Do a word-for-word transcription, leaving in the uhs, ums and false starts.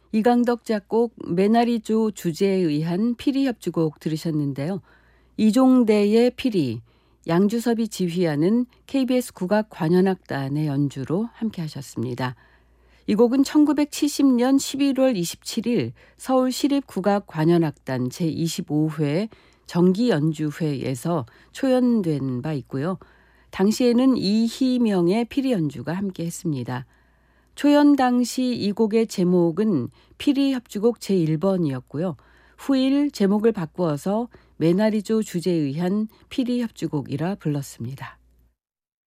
이강덕 작곡 메나리조 주제에 의한 피리 협주곡 들으셨는데요. 이종대의 피리, 양주섭이 지휘하는 케이비에스 국악관현악단의 연주로 함께 하셨습니다. 이 곡은 천구백칠십년 십일월 이십칠일 서울시립국악관현악단 제이십오회 정기연주회에서 초연된 바 있고요. 당시에는 이희명의 피리 연주가 함께 했습니다. 초연 당시 이 곡의 제목은 피리 협주곡 제일번이었고요. 후일 제목을 바꾸어서 메나리조 주제에 의한 피리 협주곡이라 불렀습니다.